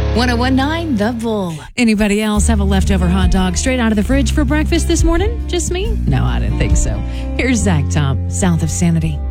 1019 The Bull. Anybody else have a leftover hot dog straight out of the fridge for breakfast this morning? Just me? No, I didn't think so. Here's Zach Top, south of Sanity.